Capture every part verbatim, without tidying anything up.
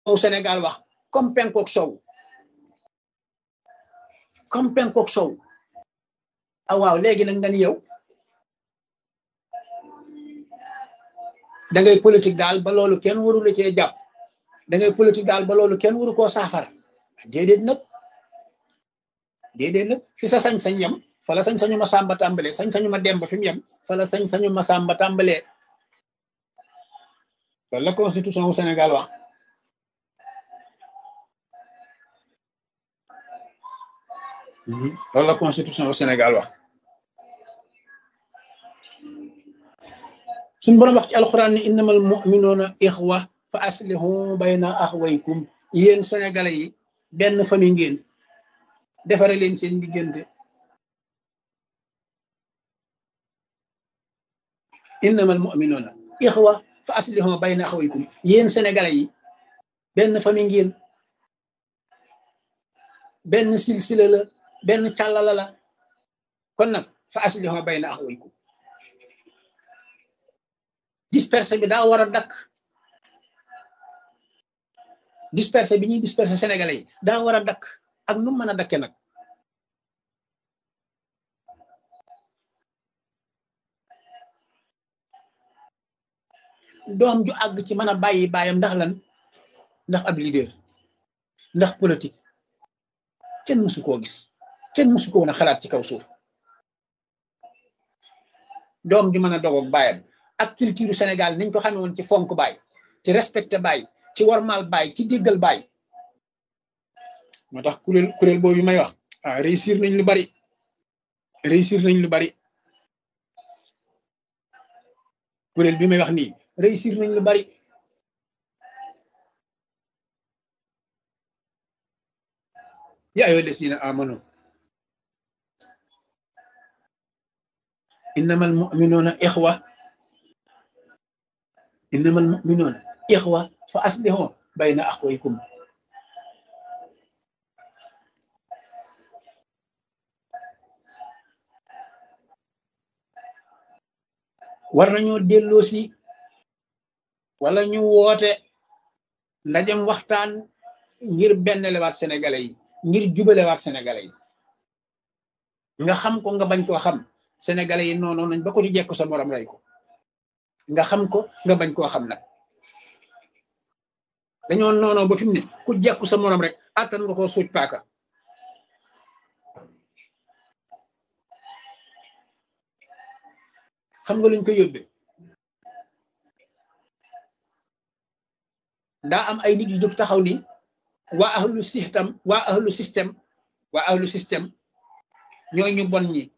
Sénégal wax comme penkook sow comme penkook sow ah waaw léegi nag nga ni yow da ngay politique daal ba loolu kenn waru la cee jàpp da ngay politique daal ba loolu kenn waru koo saafara déedéet nag déedéet nag fi sa sañ-sañ yem fa la sañ-sañu ma sàmba tàmbalee sañ-sañu ma demba fi mu yem fa la sañ-sañu ma sàmba tàmbalee loolu la constitution wu Sénégal wax loolu la constitution wu Sénégal wax suñu borom wax ci alxuraan ni innamal mu'minuuna ixwa fa aslihu bayna axwaykum yéen sénégalais yi benn famille ngeen defare leen seen diggante innamal mu'minuuna ixwa fa aslihu bayna axwaykum yéen sénégalais yi benn famille ngeen benn silsila la benn càllala la kon nag fa aslihu bayna axwaykum dispersé bi daa war a dakk dispersé bi ñuy dispersé sénégalais yi daa war a dakk ak nu mën a dakke nag doom ju àgg ci mën a bàyyi bàyyam ndax lan ndax ab leader ndax politique kenn mësu koo gis kenn mësu ko woon a xalaat ci kaw suuf doom ju mën a dogoog bàyyam ak culture Sénégal niñ ko xamee woon ci fonk baay ci respecté baay ci warmal baay ci déggal baay moo tax kuréel kuréel boobu may wax ah réussir nañ lu bari réussir nañ lu bari kuréel bi may wax nii réussir nañ lu bari yaa ayyuha llazina amanu innamal mu'minuuna ixwa innamal mu'minuuna ixwa fa aslihu bayna axwaykum war nañoo delloo si wala ñu woote ndajem waxtaan ngir benn lewaat sénégalais yi ngir jubalewaat sénégalais yi nga xam ko nga bañ koo xam sénégalais yi noonu nañ ba ko ci jekku sa morom rey ko nga xam ko nga bañ koo xam nag dañoo noonoo ba fi mu ne ku jekku sa morom rek attan nga koo suuj paaka xam nga luñ ko yóbbee daa am ay nit yu jóg taxaw ni waa ahlu système waa ahlu système waa ahlu système ñooy ñu bon ñi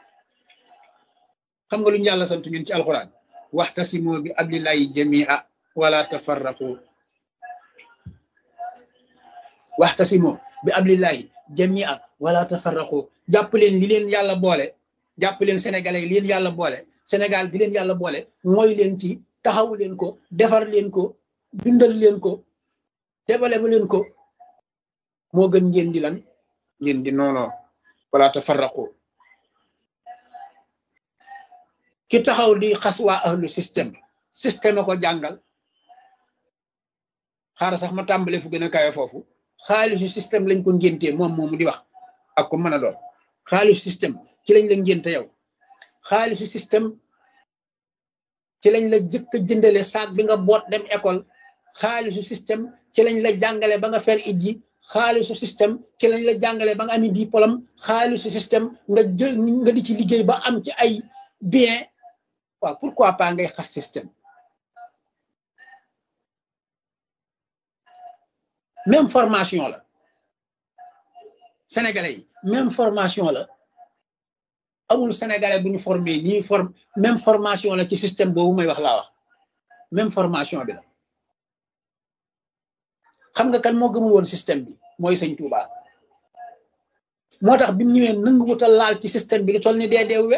xam nga luñu yàlla sant ñun ci alxuraan waxtasimu bi hablillahi jamia wala tafarraqu waxtasimu bi hablillahi jamia wala tafarraqu jàpp leen li leen yàlla boole jàpp leen sénégalais li leen yàlla boole Sénégal di leen yàlla boole mooy leen ci taxawu leen ko defar leen ko dundal leen ko développé leen ko moo gën ngeen di lan ngeen di noonoo wala tafarraqu ki taxaw di xas waa ahlu système système a ko jàngal xaaral sax ma tàmbale fu gën a kawe foofu xaalisu système lañ ko ngéntee moom moomu di wax ak ko mën a doon xaalisu système ci lañ la ngénte yow xaalisu système ci lañ la jëkk a jëndale saak bi nga boot dem école xaalisu système ci lañ la jàngale ba nga fer it ji xaalisu système ci lañ la jàngale ba nga ami diplôme xaalisu système nga jël nga di ci liggéey ba am ci ay bien waaw pourquoi pas ngay xas système même formation la sénégalais yi même formation la amul sénégalais bu ñu formé nii form même formation la ci système boobu may wax laa wax même formation bi la xam nga kan moo gëmul woon système bi mooy sëñ Touba moo tax bi mu ñëwee nangu wutal laal ci système bi lu toll ni dee deewwe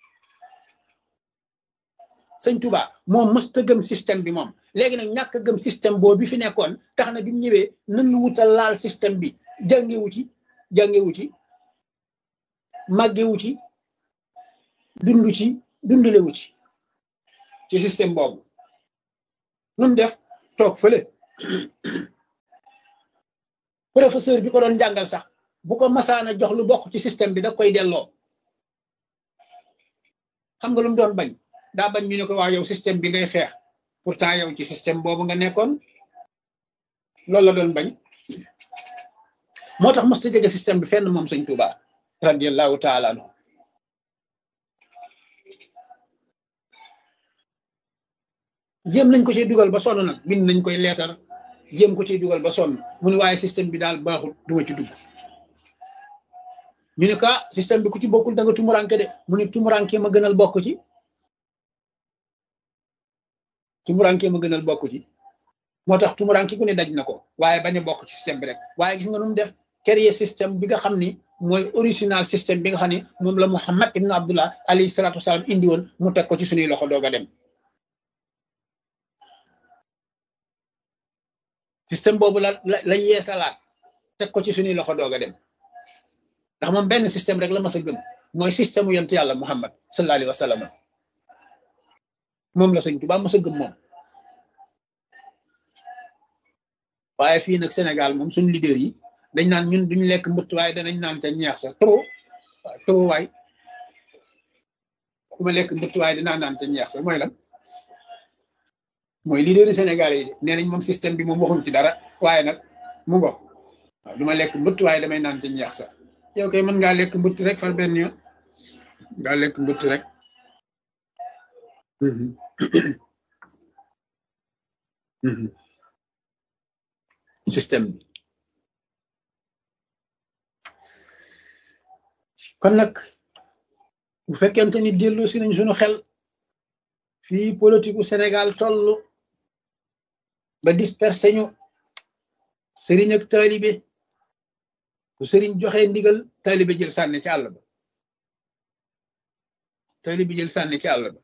sëñ Touba moom mësta gëm système bi moom léegi nag ñàkk gëm système boobu bi fi nekkoon tax na bi mu ñëwee nangu wutal laal système bi jàngewu ci jàngewu ci màggewu ci dundu ci dundulewu ci ci système boobu nun def toog fële professeur bi ko doon jàngal sax bu ko masaana jox lu bokk ci système bi da koy delloo xam nga lu mu doon bañ daa bañ ñu ne ko waa yow système bi ngay xeex pourtant yow ci système boobu nga nekkoon loolu la doon bañ moo tax mos ta jege système bi fenn moom sëñ Tuuba radiyallahu taala anhu jéem nañ ko ciy dugal ba sonn nag bind nañ koy leetar jéem ko ciy dugal ba sonn mu ne waaye système bi daal baaxul duma ci dugg ñu ne ka système bi ku ci bokkul da nga tumuranke de mu ne tumuranke ma gënal bokk ci tumuranke ma gënal bokk ci moo tax tumuranke ku ne daj na ko waaye bañ a bokk ci système bi rek waaye gis nga nu mu def créer système bi nga xam ni mooy original système bi nga xam ne moom la Muhammad ibn Abdullah alayhi salaatu wasalaam indi woon mu teg ko ci suñuy loxo doog a dem système boobu la la la yeesalaat teg ko ci suñuy loxo doog a dem ndax moom benn système rek la mas a gëm mooy système u yonent yàlla Muhammad sallallahu alayhi wa sallam moom la sëñ Tuubaa mas a gëm moom waaye fii nag Sénégal moom suñu leader yi dañ naan ñun duñu lekk mbëtt waaye danañ naan ca ñeex sa trop waaw trop waay ku ma lekk mbëtt waaye dinaa naan ca ñeex sa mooy lan mooy leader yi Sénégal yi de nee nañ moom système bi moom waxuñ ci dara waaye nag mu ngo waaw du ma lekk mbëtt waaye damay naan ca ñeex sa yow kay mën ngaa lekk mbëtt rek far benn yoon ngaa lekk mbëtt rek système bi kon nag bu fekkente ni dellu si nañ suñu xel fii politique u Sénégal toll ba dispersé ñu sëriñ ak taalibe bu sëriñ joxe ndigal taalibe jël sànni ci àll ba taalibe jël sànni ci àll ba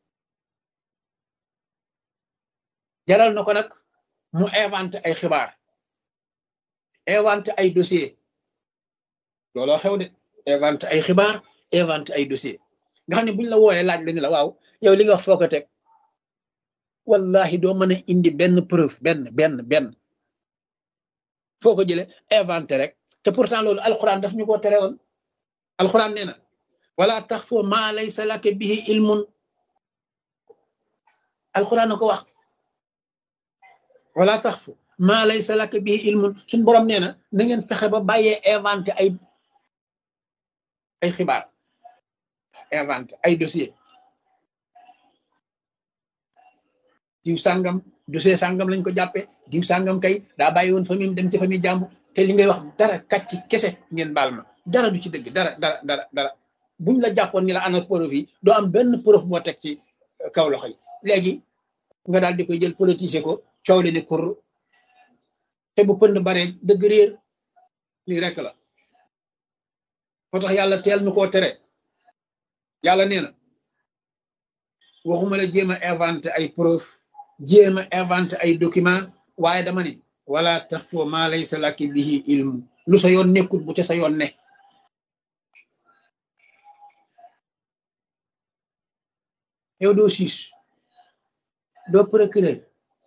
jaral na ko nag mu inventé ay xibaar inventé ay dossier looloo xew de inventé ay xibaar inventé ay dossier nga xam ne buñ la wooyee laaj la ni la waaw yow li nga wax foo ko teg wallahi doo mën a indi benn preuve benn benn benn foo ko jëlee inventé rek te pourtant loolu alxuraan daf ñu ko tere woon alxuraan nee na wala taxfu maa laysa laka bihi ilmun alxuraan na ko wax wala taxfu maa laysa laka bihi ilmun suñ borom nee na na ngeen fexe ba bàyyee inventé ay ay xibaar inventé ay dossier diw sàngam dossier sàngam lañ ko jàppee diw sàngam kay daa bàyyi woon famille dem ci famille jàmbu te li ngay wax dara kàcc kese ngeen baal ma dara du ci dëgg dara dara dara dara buñ la jàppoon ni la ana preuve yi doo am benn preuve boo teg ci kaw loxo yi léegi nga daal di koy jël politiser ko coow li ne kur te bu pënd bare dëgg réer lii rek la moo tax yàlla teel nu koo tere yàlla nee na waxuma la jéem a inventé ay preuve jéem a inventé ay document waaye dama ni wala taxfu maa laysa laka bihi ilmu lu sa yoon nekkut bu ca sa yoon ne yow doo siis doo procureur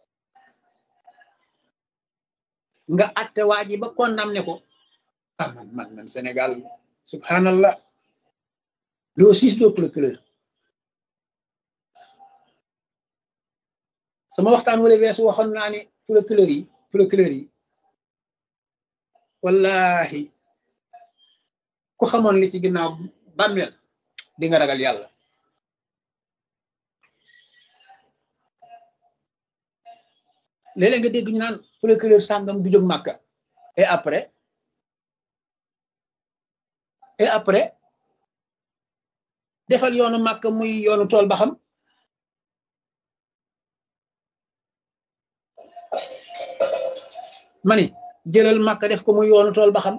nga atte waa ji ba condamné ko ah man man man Sénégal subhanallah doo siis doo procureur sama waxtaan wala weesu waxoon naa ni procureur yi procureur yi wallahi ku xamoon li ci ginnaaw bàmmeel di nga ragal yàlla léeg-léeg nga dégg ñu naan procureur sàngam du jóg màkka et après et après defal yoonu màkka muy yoonu tool ba xam mani jëlal màkka def ko muy yoonu tool ba xam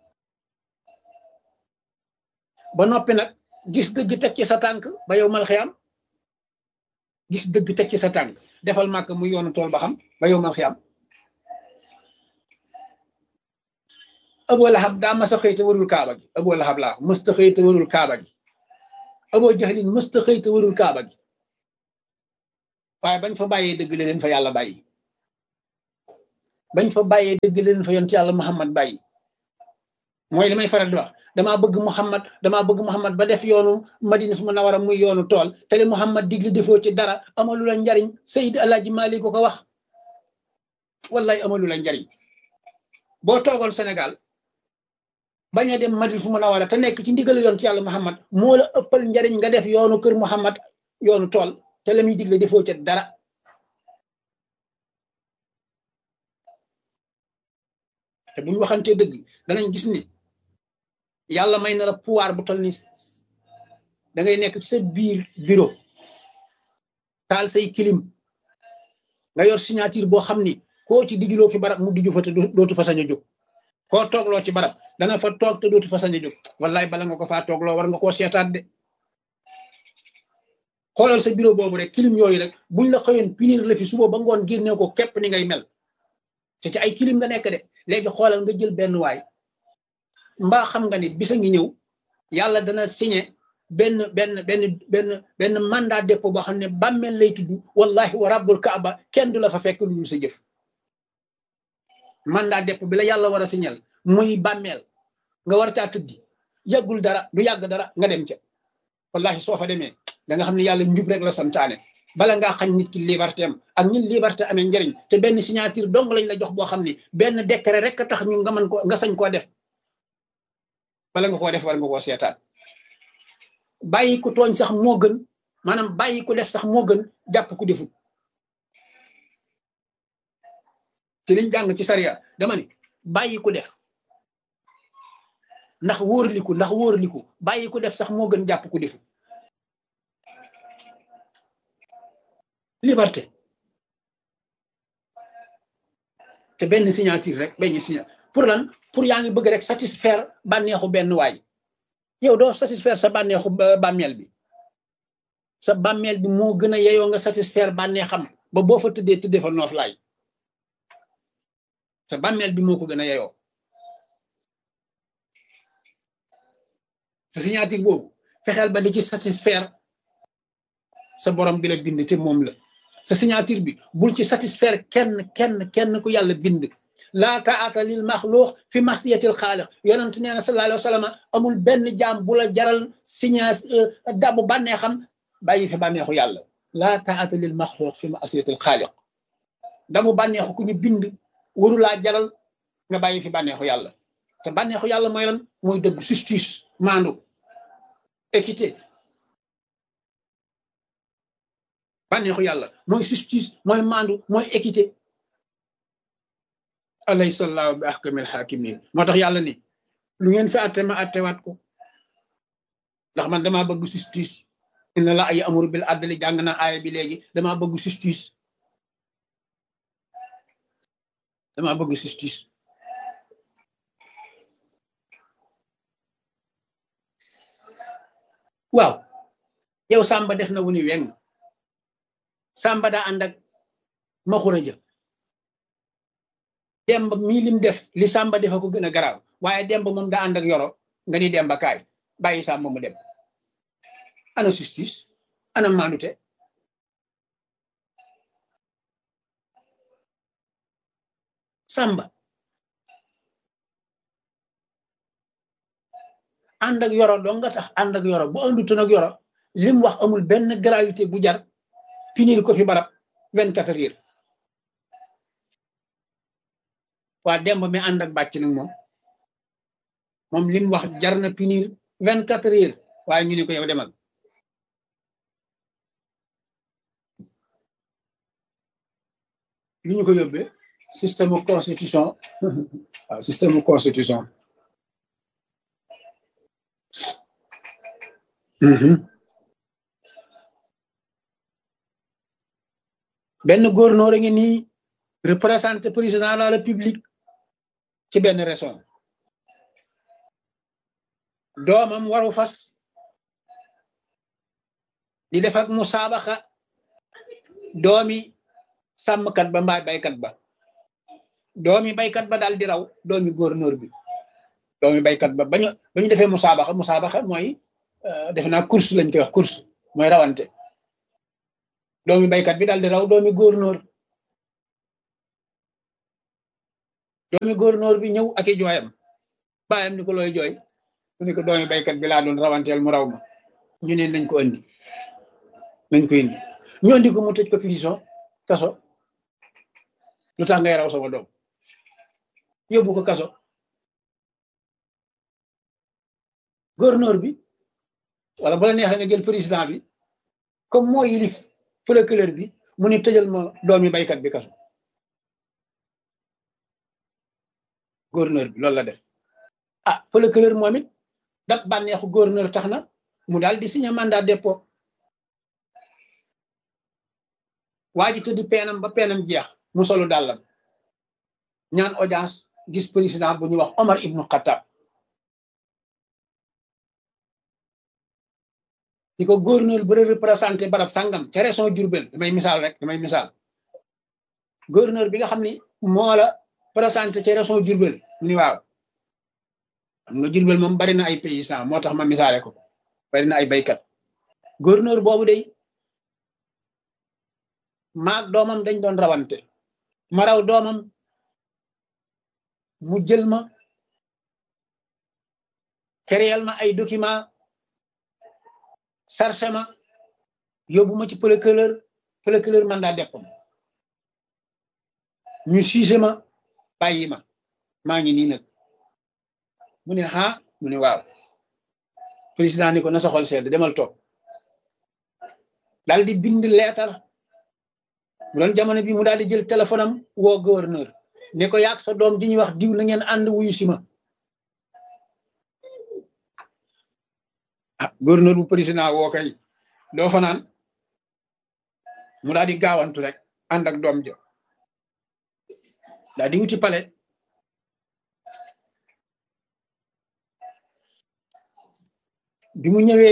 ba noppi nag gis dëgg teg ci sa tànk ba yow mal xiyam gis dëgg teg ci sa tànk defal màkka muy yoonu tool ba xam ba yow mal xiyam Abu Lahab daa mas a xëy te warul kaaba gi Abu Lahab laa mësta xëy te warul kaaba gi Abu Jahlin mësta xëy te warul kaaba gi waaye bañ fa bàyyee dëgg la leen fa yàlla bàyyi bañ fa bàyyee dëgg leen fa yonent yàlla Muhammad bàyyi mooy li may faral di wax damaa bëgg Muhammad damaa bëgg Muhammad ba def yoonu Madina fu Munawwara muy yoonu tool te li Muhammad digli defoo ci dara amalu la njariñ Seydi Alaaji Maalik ko ko wax wallahi amalu la njariñ boo toogal Sénégal bañ a dem Madina fu Munawwara te nekk ci ndigal yonent yàlla Muhammad moo la ëppal njariñ nga def yoonu kër Muhammad yoonu tool te la muy digle defoo ci dara te buñ waxantee dëgg danañ gis ni yàlla may na la pouvoir bu tol ni da ngay nekk ci sa biir bureau taal say kilim nga yor signature boo xam ni koo ci digiloo fi barab mu diju fa te dootu fa sañ a jóg koo toogloo ci barab dana fa toog te dootu fa sañ a jóg wallaay bala nga ko faa toogloo war nga koo seetaat de xoolal sa bureau boobu rek kilim yooyu rek buñ la xëyoon punir la fi suba ba ngoon génne ko képp ni ngay mel te ci ay kilim nga nekk de léegi xoolal nga jël benn waay mbaa xam nga ni bisa ngi ñëw yàlla dana signé benn benn benn benn benn mandat dépôt boo xam ne bàmmeel lay tudd wallahi wa rabbul kaaba kenn du la fa fekk lu dul sa jëf mandat dépôt bi la yàlla war a signal muy bàmmeel nga war caa tëddi yàggul dara du yàgg dara nga dem ca wallahi soo fa demee da nga xam ne yàlla njub rek la santaane bala ngaa xañ nit ki liberté am ak ñun liberté amee njëriñ te benn signature dong lañ la jox boo xam ni benn décret rek a tax ñu nga mën ko nga sañ koo def bala nga koo def war nga koo seetaan bàyyi ku tooñ sax moo gën maanaam bàyyi ku def sax moo gën jàpp ku defut ci liñ jàng ci sariya dama ni bàyyi ku def ndax wóorliku ndax wóorliku bàyyi ku def sax moo gën jàpp ku defut liberté te benn signature rek benn signature pour lan pour yaa ngi bëgg rek satisfaire bànneexu benn waay yow doo satisfaire sa bànneexu bàmmeel bi sa bàmmeel bi moo gën a yeyoo nga satisfaire bànneexam ba boo fa tëddee tëddee fa noof laay sa bàmmeel bi moo ko gën a yeyoo sa signature boobu fexeel ba di ci satisfaire sa borom bi la bind te moom la sa signature bi bul ci satisfaire kenn kenn kenn ku yàlla bind laa taata lil maxluux fi masiyatil xaaliq yonent nee na sallallahu alayhi wa sallam amul benn jaam bu la jaral signa dabu bànneexam bàyyi fi bànneexu yàlla laa taata lil maxluux fi masiyatil xaaliq dabu bànneexu ku ñu bind waru laa jaral nga bàyyi fi bànneexu yàlla te bànneexu yàlla mooy lan mooy dëgg justice maandu équité bànneexu yàlla mooy justice mooy maandu mooy équité alaysa llaahu bi ahkamil hakimin moo tax yàlla ni lu ngeen fi atte ma attewaat ko ndax man damaa bëgg justice inna la ay amuru bil adli jàng na aaya bi léegi damaa bëgg justice damaa bëgg justice waaw yow Samba def na wu ni weng Samba daa ànd ak maxura ja demb mii lim def li Samba defa ko gën a garaaw waaye demb moom daa ànd ak yoro nga ni demba kaay bàyyi Samba mu dem ana justice ana maanute Samba ànd ak yoro doo nga tax ànd ak yoro bu àndutoon ak yoro lim wax amul benn gravité bu jar punir ko fi barab vingt quatre heures waa demb mi ànd ak bàcc nag moom moom lim wax jar na punir vingt quatre heures waaye ñu ne ko yow demal lu ñu ko yóbbee système constitution waaw système constitution benn gouverneur a ngi nii représenté président de la république ci benn région doomam waru fas di def ak musaabaxa doomi sàmmkat ba mbaa baykat ba doomi baykat ba daal di raw doomi gouverneur bi doomi baykat ba bañu ba ñu defee musaabaxa musaabaxa mooy defe naa course lañ koy wax course mooy rawante doomi baykat bi daal di raw doomi gouverneur doomi gouverneur bi ñëw ak i jooyam bàyyam ni ko looy jooy mu ni ko doomi baykat bi laa doon rawanteel mu raw ma ñu ne nañ ko andi nañ ko indi ñu andi ko mu tëj ko prison kaso lu tax ngay raw sama doom yóbbu ko kaso gouverneur bi wala bu la neexee nga jël président bi comme moo yilif procureur bi mu ni tëjal ma doomi baykat bi kaso gouverneur bi loolu la def ah procureur moom it dat bànneexu gouverneur tax na mu daal di signé mandat dépôt waa ji tëddi peenam ba peenam jeex mu solu dàllam ñaan audience gis président bu ñuy wax Omar ibnu Khattab di ko gouverneur bu représenté barab sàngam ca région Diourbel damay misaal rek damay misaal gouverneur bi nga xam ni moo la présenté ca région Diourbel mu ni waaw xam nga Diourbel moom bari na ay paysans moo tax ma misaale ko bari na ay baykat gouverneur boobu day maag doomam dañ doon rawante ma raw doomam mu jël ma créel ma ay document sarse ma yóbbu ma ci procureur procureur mandat dépôt ñu siise ma bàyyi ma maa ngi nii nag mu ne ah mu ne waaw président ni ko na sa xol sedd demal toog daal di bind leetar mu doon jamono bi mu daal di jël téléphone am woo gouverneur ne ko yaag sa doom di ñuy wax diw na ngeen ànd wuyu si ma ah gouverneur bu président woo kay doo fa naan mu daal di gaawantu rek ànd ak doom ja daal di wuti palais bi mu ñëwee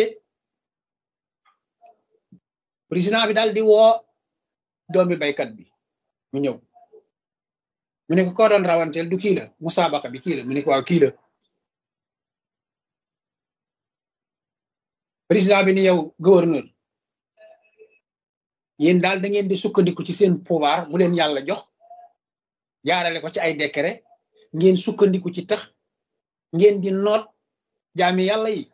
président bi daal di woo doomi baykat bi mu ñëw mu ne ko koo doon rawanteel du kii la musaabaqa bi kii la mu ne ko waaw kii la président bi ni yow gouverneur yéen daal da ngeen di sukkandiku ci seen pouvoir bu leen yàlla jox jaarale ko ci ay décret ngeen sukkandiku ci tax ngeen di noot jaami yàlla yi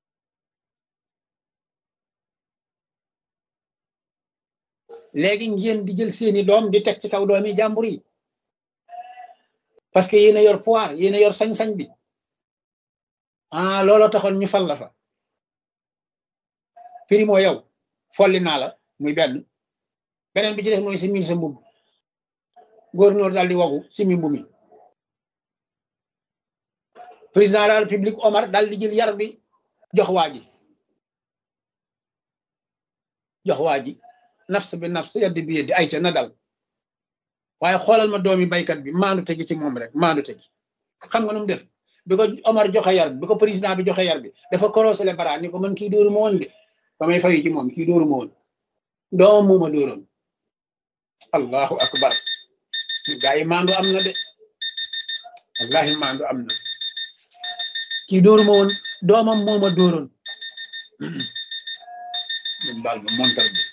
léegi ngeen di jël seeni doom di teg ci kaw doomi jàmbur yi parce que yéen a yor pouvoir yéen a yor sañ-sañ bi ah looloo taxoon ñu fal la fa primo yow folli naa la muy benn beneen bi ci def mooy si mil sa mbubb gouverneur daal di wagu si mi mbu mi président de la république Omar daal di jël yar bi jox waa ji jox waa ji nafs bi nafs yaddi bi yeddi ay ca na dal waaye xoolal ma doomi baykat bi maandu tegi ci moom rek maandu tegi xam nga nu mu def bi ko Omar joxe yar bi bi ko président bi joxe yar bi dafa korosé le bara ni ko man kii dóoru ma woon de ba may fayu ci moom kii dóoru ma woon doomam muuma dóoroon allahu akbar gaa yi maandu am na de wallahi maandu am na kii dóoru ma woon doomam muuma dóoroon moom baal ma montar bi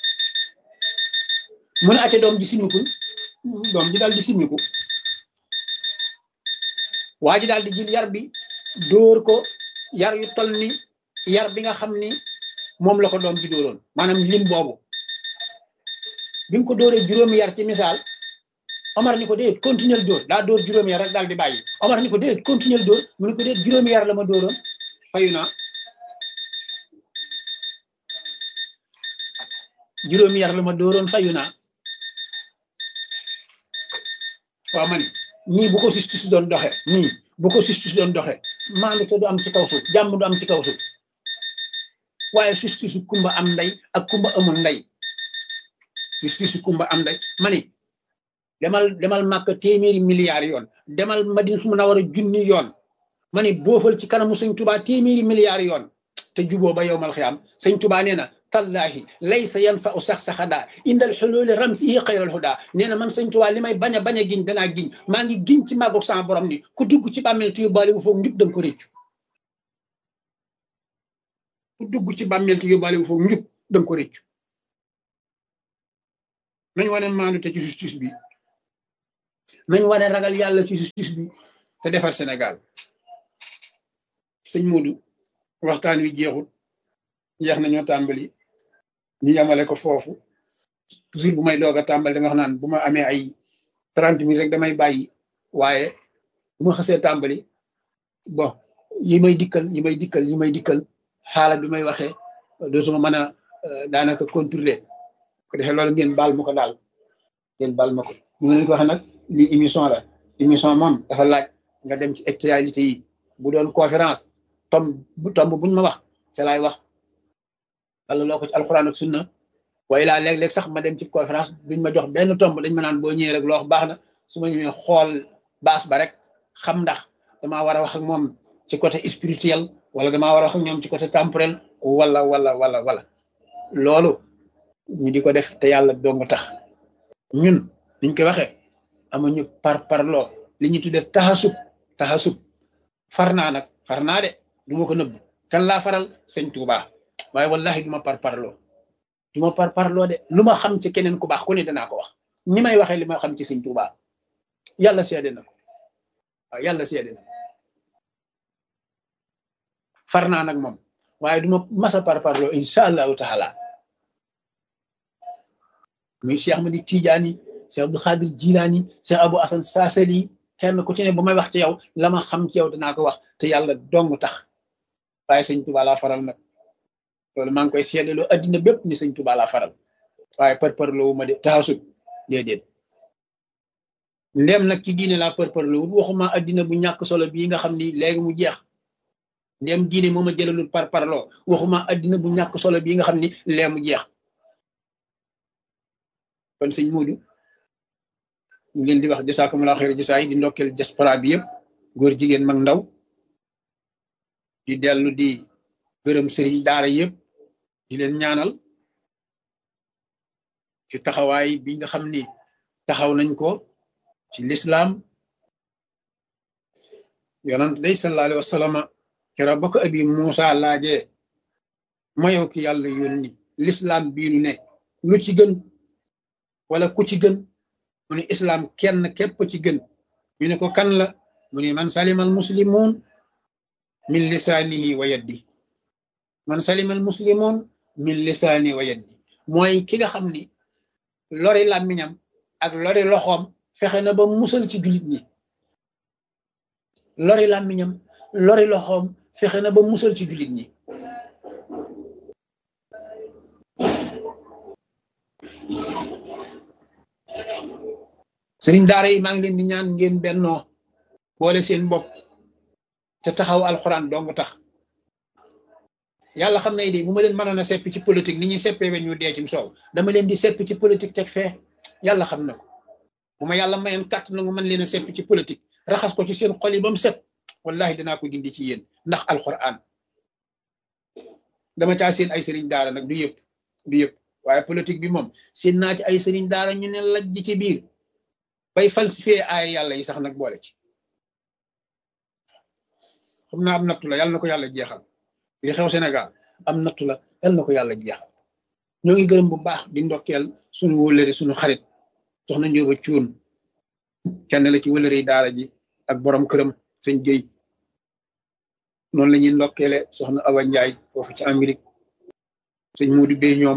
mu ne ate doom ji simiku doom ji daal di simiku waa ji daal di jël yar bi dóor ko yar yu tol ni yar bi nga xam ni moom la ko doom ji dóoroon maanaam lim boobu bi mu ko dóoree juróomi yar ci misaal Omar ni ko déet continuer dóor daa dóor juróomi yar rek daal di bàyyi Omar ni ko déet continuer dóor mu ni ko déet juróomi yar la ma dóoroon fayu naa juróomi yar la ma dóoroon fayu naa waaw ma ni nii bu ko justice doon doxe nii bu ko justice doon doxe maandu te du am ci kaw suuf jàmm du am ci kaw suuf waaye justice kumba am ndey ak kumba amul ndey justice kumba am ndey ma ni demal demal màkk téeméeri milliards yoon demal Madina su mun a war a junni yoon ma ni boofal ci kanamu sëñ Tuubaa téeméeri milliards yoon te juboo ba yowmal xiyaam sëñ Tuubaa nee na tallahi laysa yanfa'u sax saxada indal xululi ramsihi xayral huda nee na man sëñ Tuubaa li may bañ a bañ a giñ danaa giñ maa ngi giñ ci màggu sama borom ni ku dugg ci bàmmeel te yóbbaale wu foog njub danga ko réccu ku dugg ci bàmmeel te yóbbaale wu foog njub danga ko réccu nañ wane maandu te ci justice bi nañ wane ragal yàlla ci justice bi te defar Sénégal. sëñ Modou waxtaan wi jeexul jeex nañoo tàmbali ñu yamale ko foofu toujours bu may doog a tàmbali dama wax naan bu ma amee ay trente minutes rek damay bàyyi waaye bu ma xasee tàmbali bon yi may dikkal yi may dikkal yi may dikkal xaala bi may waxee dootuma mën a daanaka contrôler ko defee loolu ngeen baal ma ko daal ngeen baal ma ko ñu leen ko wax nag lii émission la émission moom dafa laaj nga dem ci actualité yi bu doon conférence tomb bu tomb buñ ma wax ca laay wax wala loo ko ci alxuraan ak sunna waaye laa léeg-léeg sax ma dem ci conférence duñ ma jox benn tomb dañ ma naan boo ñëwee rek loo wax baax na su ma ñëwee xool baas ba rek xam ndax damaa war a wax ak moom ci côté spirituel wala damaa war a wax ak ñoom ci côté temporel wala wala wala wala loolu ñu di ko def te yàlla dong tax ñun niñ ko waxee amuñu par parloo li ñu tuddee taxasub taxasub far naa nag far naa de du ma ko nëbb kan laa faral sëñ Touba waaye wallahi du ma par parloo du ma par parloo de lu ma xam ci keneen ku baax ku ne danaa ko wax ni may waxee li ma xam ci sëñ Touba yàlla seede na ko waaw yàlla seede na far naa nag moom waaye du ma masa par parloo incha allahu taala muy Cheikh Ahmadi Tidiane Cheikh Abdou Khadir Jilani Cheikh Abou Hassan Saasali kenn ku ci ne bu may wax ci yow la ma xam ci yow danaa ko wax te yàlla dong tax waaye sëñ Touba laa faral nag loolu maa ngi koy seedeloo addina bépp ni sëñ Touba laa faral waaye parparloo wu ma de taxasub déedéet ndem nag ci diine laa parparloo wut waxuma addina bu ñàkk solo bii nga xam ni léegi mu jeex ndem diine moo ma jëlalul parparloo waxuma addina bu ñàkk solo bii nga xam ni léegi mu jeex kon sëñ Modou ñu leen di wax jasaakumullaahu xayra jasaa yi di ndokkeel diaspora bi yëpp góor jigéen mag ndaw di dellu di gërëm sëriñ daara yëpp di leen ñaanal ci taxawaay bi nga xam ni taxaw nañ ko ci lislaam yonent day sallallahu alayhi wa sallam keroog ba ko abi Muusa laajee mayow ki yàlla yónni lislaam bii nu ne lu ci gën wala ku ci gën mu ne islam kenn képp ci gën ñu ne ko kan la mu ne man salimal muslimun min lisaanihi wa yaddi man salimal muslimun min lisaanihi wa yaddi mooy ki nga xam ni lori làmmiñam ak lori loxoom fexe na ba musal ci jullit ñi lori làmmiñam lori loxoom fexe na ba musal ci jullit ñi sëriñ daara yi maa ngi leen di ñaan ngeen bennoo boole seen bopp te taxaw alxuraan dong tax yàlla xam na de bu ma leen mënoon a seppi ci politique ni ñuy seppee we ñu dee ci soow dama leen di seppi ci politique teg fee yàlla xam na ko bu ma yàlla mayoon kàtt na nga mën leen a seppi ci politique raxas ko ci seen xol yi ba mu set wallahi dinaa ko dindi ci yéen ndax alxuraan dama caa seen ay sëriñ daara nag du yëpp du yëpp waaye politique bi moom seen naa ci ay sëriñ daara ñu ne lajj ci biir bay falsifié ay yàlla yi sax nag boole ci xam naa am nattu la yàlla na ko yàlla jeexal li xew Sénégal am nattu la yàlla na ko yàlla jeexal ñoo ngi gërëm bu baax di ndokkeel suñu wëllëre suñu xarit soxna Njóoba Cuun kenn la ci wëllëre yi daara ji ak borom këram sëñ Géy noonu la ñuy ndokkeele soxna Awa Njaay foofu ci Amérique sëñ Moodu Bey ñoom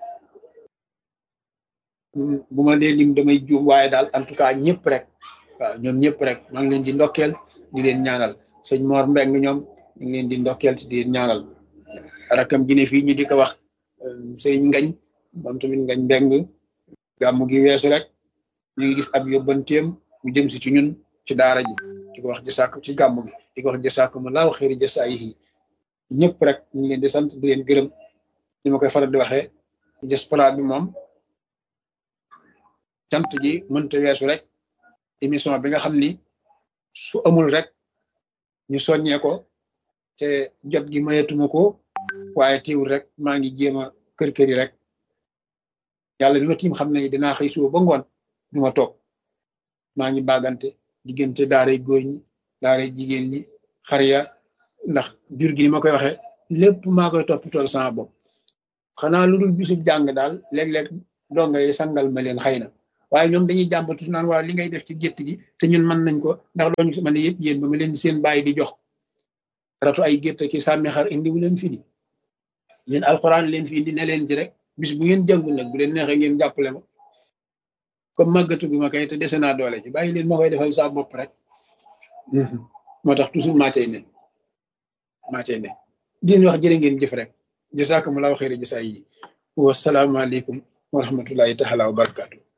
bu ma dee lim damay juum waaye daal en tout cas ñëpp rek waaw ñoom ñëpp rek maa ngi leen di ndokkeel di leen ñaanal sëñ Mor Mbeng ñoom ñu ngi leen di ndokkeel di leen ñaanal rakam ji ne fii ñu di ko wax sëñ Ngañ moom tamit Ngañ Mbeng gàmmu gi weesu rek ñu ngi gis ab yóbbanteem mu jëm si ci ñun ci daara ji di ko wax jësaak ci gàmmu gi di ko wax jasaakumullaahu xayra jasaa'ihi ñëpp rek ñu ngi leen di sant di leen gërëm ni ma koy faral di waxee diaspora bi moom cant ji mënta weesu rek émission bi nga xam ni su amul rek ñu soññee ko te jot gi mayetuma ko waaye teewul rek maa ngi jéem a kër kër yi rek yàlla bi ma tiim xam ne dinaa xëy suba ba ngoon du ma toog maa ngi bagante diggante daaray góor ñi daaray jigéen ñi xar ya ndax jur gi ni ma koy waxee lépp maa koy toppatool sama bopp xanaa lu dul bisub jàng daal léeg-léeg donga yi sangal ma leen xëy na waaye ñoom dañuy jàmbatu naan waaw li ngay def ci gétt gi te ñun mën nañ ko ndax loolu ñu mën a yëpp yéen ba ma leen seen bàyyi di jox ratu ay gétt ki sàmmi xar indi wu leen fi di yéen alxuraan leen fi indi ne leen ci rek bis bu ngeen jàngul nag bu leen neexee ngeen jàppale ma comme màggatu gu ma kay te dese naa doole ci bàyyi leen ma koy defal saa bopp rek moo tax toujours maa cay ne maa cay ne din wax jërë ngeen jëf rek jasaakumullaahu xayra jasaa yi wasalaamaaleykum wa rahmatullahi taala wa barakaatu